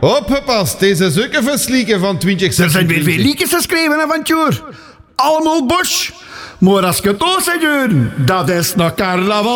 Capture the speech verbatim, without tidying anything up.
Opgepast, deze is ook een verslieken van twintig Er zijn weer veel liedjes geschreven, hè, van Tjoer. Allemaal Bosch. Maar als je het ook zegt, dat is nog carnaval.